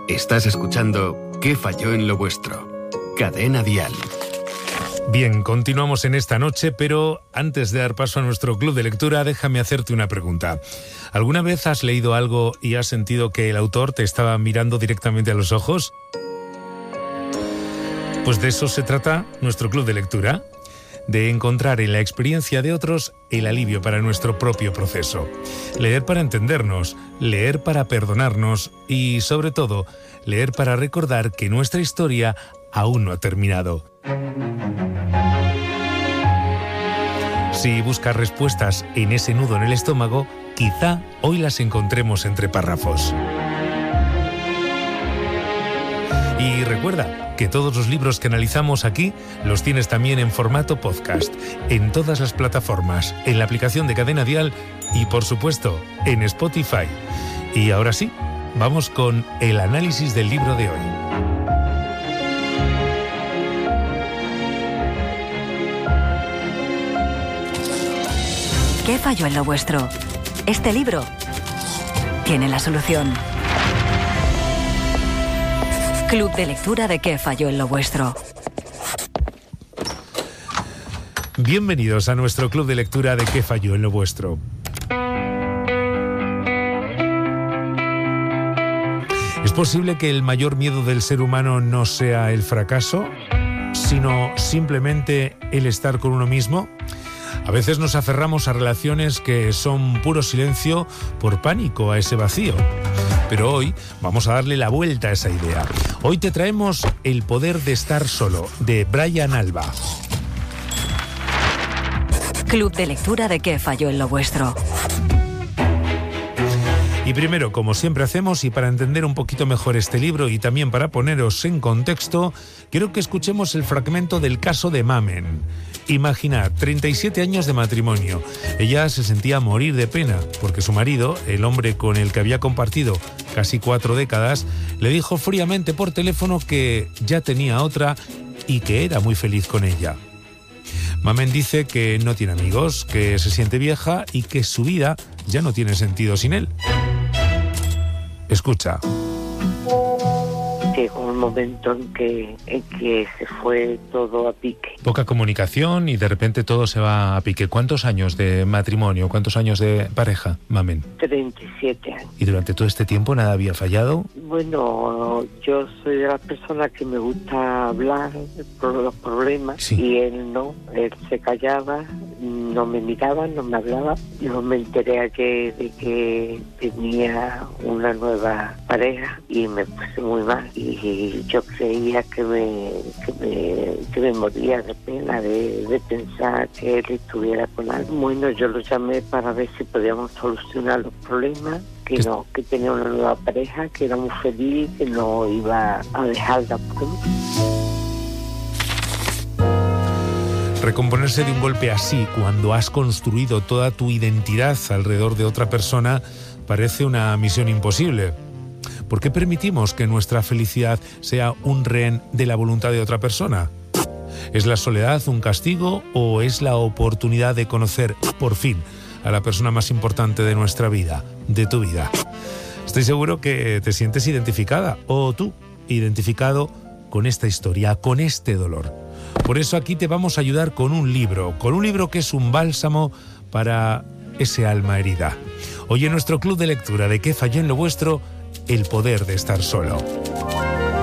Estás escuchando ¿Qué falló en lo vuestro? Cadena Dial. Bien, continuamos en esta noche, pero antes de dar paso a nuestro club de lectura, déjame hacerte una pregunta. ¿Alguna vez has leído algo y has sentido que el autor te estaba mirando directamente a los ojos? Pues de eso se trata nuestro club de lectura, de encontrar en la experiencia de otros el alivio para nuestro propio proceso. Leer para entendernos, leer para perdonarnos y, sobre todo, leer para recordar que nuestra historia aún no ha terminado. Si buscas respuestas en ese nudo en el estómago, quizá hoy las encontremos entre párrafos. Y recuerda que todos los libros que analizamos aquí los tienes también en formato podcast, en todas las plataformas, en la aplicación de Cadena Dial y, por supuesto, en Spotify. Y ahora sí, vamos con el análisis del libro de hoy. ¿Qué falló en lo vuestro? Este libro tiene la solución. Club de lectura de ¿Qué falló en lo vuestro? Bienvenidos a nuestro club de lectura de ¿Qué falló en lo vuestro? ¿Es posible que el mayor miedo del ser humano no sea el fracaso, sino simplemente el estar con uno mismo? A veces nos aferramos a relaciones que son puro silencio por pánico a ese vacío. Pero hoy vamos a darle la vuelta a esa idea. Hoy te traemos El poder de estar solo, de Brian Alba. Club de lectura de ¿Qué falló en lo vuestro? Y primero, como siempre hacemos, y para entender un poquito mejor este libro y también para poneros en contexto, quiero que escuchemos el fragmento del caso de Mamen. Imaginad, 37 años de matrimonio. Ella se sentía morir de pena porque su marido, el hombre con el que había compartido casi 4 décadas, le dijo fríamente por teléfono que ya tenía otra y que era muy feliz con ella. Mamen dice que no tiene amigos, que se siente vieja y que su vida ya no tiene sentido sin él. Escucha. Llegó un momento en que se fue todo a pique. Poca comunicación y de repente todo se va a pique. ¿Cuántos años de matrimonio, cuántos años de pareja, Mamen? 37 años. ¿Y durante todo este tiempo nada había fallado? Bueno, yo soy de las personas que me gusta hablar por los problemas, sí. Y él no, él se callaba, no me miraba, no me hablaba. Yo me enteré ayer de que tenía una nueva pareja y me puse muy mal. Y yo creía que me moría de pena de pensar que él estuviera con alguien. Bueno, yo lo llamé para ver si podíamos solucionar los problemas, que no, que tenía una nueva pareja, que era muy feliz, que no iba a dejarla. Recomponerse de un golpe así, cuando has construido toda tu identidad alrededor de otra persona, parece una misión imposible. ¿Por qué permitimos que nuestra felicidad sea un rehén de la voluntad de otra persona? ¿Es la soledad un castigo o es la oportunidad de conocer, por fin, a la persona más importante de nuestra vida, de tu vida? Estoy seguro que te sientes identificada, o tú, identificado con esta historia, con este dolor. Por eso aquí te vamos a ayudar con un libro que es un bálsamo para ese alma herida. Hoy en nuestro club de lectura de ¿Qué falló en lo vuestro? El poder de estar solo.